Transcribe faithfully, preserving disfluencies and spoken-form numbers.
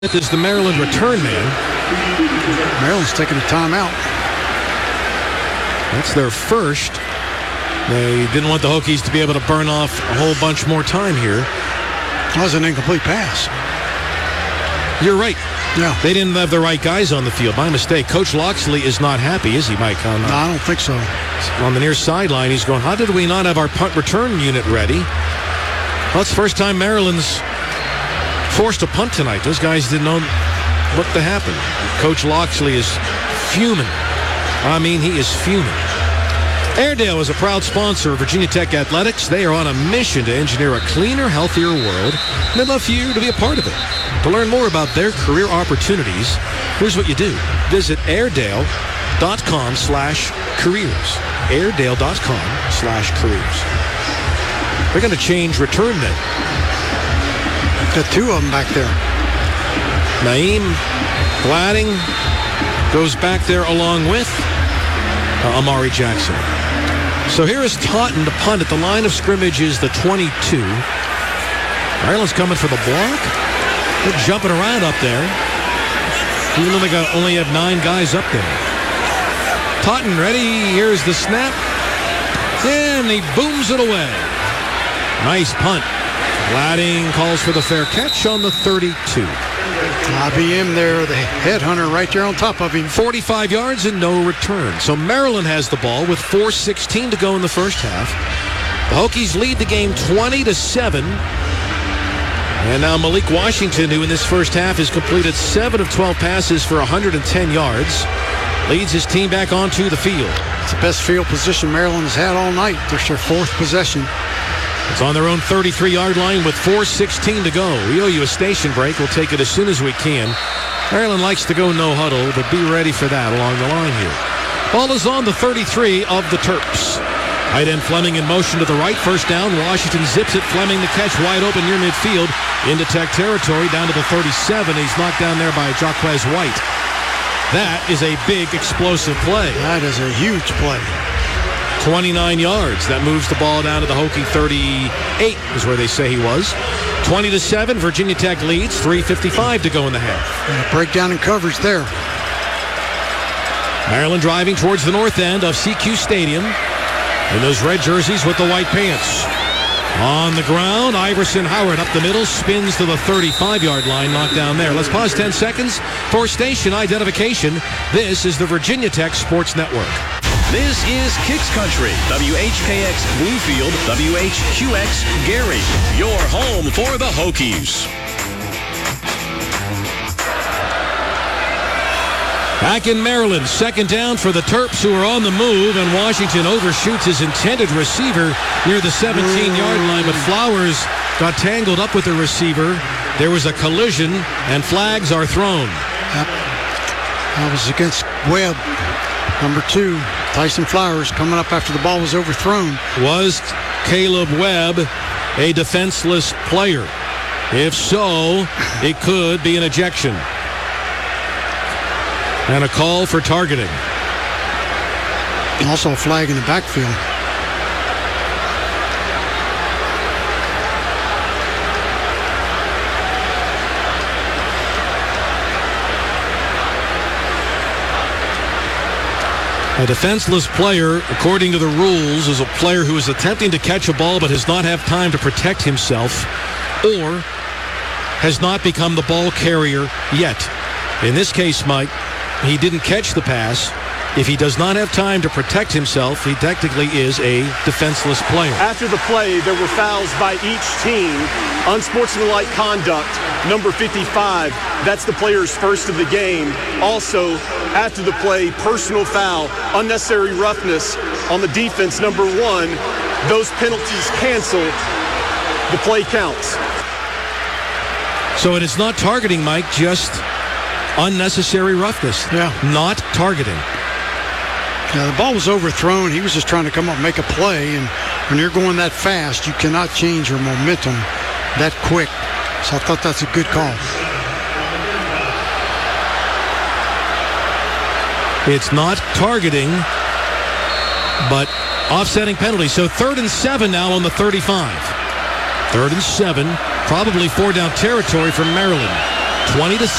Is the Maryland return man. Maryland's taking a timeout. That's their first. They didn't want the Hokies to be able to burn off a whole bunch more time here. That was an incomplete pass. You're right. Yeah. They didn't have the right guys on the field. My mistake. Coach Loxley is not happy, is he, Mike? On, uh, no, I don't think so. On the near sideline, he's going, how did we not have our punt return unit ready? Well, it's the first time Maryland's forced a punt tonight. Those guys didn't know what to happen. Coach Loxley is fuming. I mean, he is fuming. Airedale is a proud sponsor of Virginia Tech Athletics. They are on a mission to engineer a cleaner, healthier world, and they'd love for you to be a part of it. To learn more about their career opportunities, here's what you do. Visit airedale.com slash careers. airedale.com slash careers. They're going to change return men. Got two of them back there. Naeem Gladding goes back there along with uh, Amari Jackson. So here is Taunton to punt at the line of scrimmage is the twenty-two. Maryland's coming for the block. They're jumping around up there. Even though they got, only have nine guys up there. Taunton ready. Here's the snap. And he booms it away. Nice punt. Gladding calls for the fair catch on the thirty-two. I B M there, the headhunter right there on top of him. forty-five yards and no return. So Maryland has the ball with four sixteen to go in the first half. The Hokies lead the game twenty to seven. And now Malik Washington, who in this first half has completed seven of twelve passes for one hundred ten yards, leads his team back onto the field. It's the best field position Maryland has had all night. There's their fourth possession. It's on their own thirty-three-yard line with four sixteen to go. We owe you a station break. We'll take it as soon as we can. Maryland likes to go no huddle, but be ready for that along the line here. Ball is on the thirty-three of the Terps. Tight end Fleming in motion to the right. First down. Washington zips it. Fleming the catch wide open near midfield. Into Tech territory down to the thirty-seven. He's knocked down there by Jaquez White. That is a big explosive play. That is a huge play. twenty-nine yards. That moves the ball down to the Hokie thirty-eight is where they say he was. twenty to seven. Virginia Tech leads. three fifty-five to go in the half. And a breakdown in coverage there. Maryland driving towards the north end of C Q Stadium in those red jerseys with the white pants. On the ground, Iverson Howard up the middle, spins to the thirty-five-yard line, knocked down there. Let's pause ten seconds for station identification. This is the Virginia Tech Sports Network. This is Kicks Country, W H K X Bluefield, W H Q X Gary, your home for the Hokies. Back in Maryland, second down for the Terps who are on the move, and Washington overshoots his intended receiver near the seventeen-yard line, but Flowers got tangled up with the receiver. There was a collision, and flags are thrown. Yep. That was against Webb, number two. Tyson Flowers coming up after the ball was overthrown. Was Caleb Webb a defenseless player? If so, it could be an ejection. And a call for targeting. Also a flag in the backfield. A defenseless player, according to the rules, is a player who is attempting to catch a ball but does not have time to protect himself or has not become the ball carrier yet. In this case, Mike, he didn't catch the pass. If he does not have time to protect himself, he technically is a defenseless player. After the play, there were fouls by each team. Unsportsmanlike conduct, number fifty-five. That's the player's first of the game. Also, after the play, personal foul, unnecessary roughness on the defense, number one. Those penalties cancel. The play counts. So it is not targeting, Mike, just unnecessary roughness. Yeah. Not targeting. Yeah, the ball was overthrown. He was just trying to come up and make a play, and when you're going that fast, you cannot change your momentum that quick. So I thought that's a good call. It's not targeting, but offsetting penalty. So third and seven now on the thirty-five. Third and seven, probably four down territory from Maryland. twenty to